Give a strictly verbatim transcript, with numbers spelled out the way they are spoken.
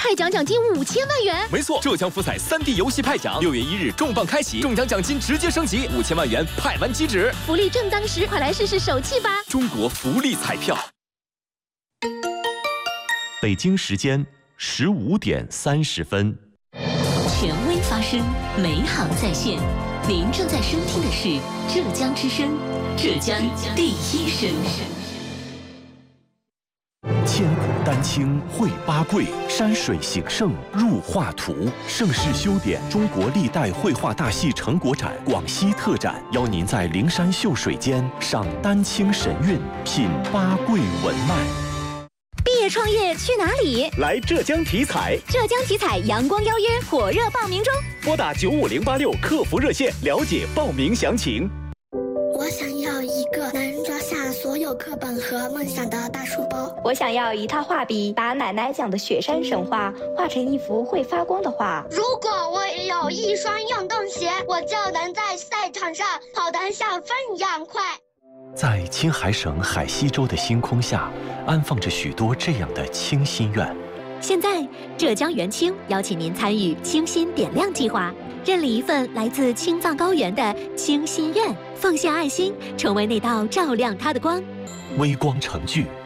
派奖奖金五千万元。 没错，浙江福彩 三 D 游戏派奖，六月一日重磅开启，中奖奖金直接升级，五千万元派完即止， 福利正当时，快来试试手气吧！ 中国福利彩票。 北京时间十五点三十分。 权威发声，美好在线。您正在收听的是浙江之声，浙江第一声。 千古丹青绘八桂，山水形胜入画图。盛世修典中国历代绘画大戏成果展广西特展，邀您在灵山秀水间赏丹青神韵，品八桂文脉。 毕业创业去哪里？ 来浙江体彩！ 浙江体彩阳光邀约火热报名中， 拨打九五零八六客服热线了解报名详情。 我想要一个能装下所有课本和梦想的大书包。 我想要一套画笔，把奶奶讲的雪山神话画成一幅会发光的画。 如果我有一双运动鞋，我就能在赛场上跑得像风一样快。 在青海省海西州的星空下，安放着许多这样的清心愿。 现在，浙江元清邀请您参与清心点亮计划，认领一份来自青藏高原的清心愿，奉献爱心，成为那道照亮它的光。 微光成炬，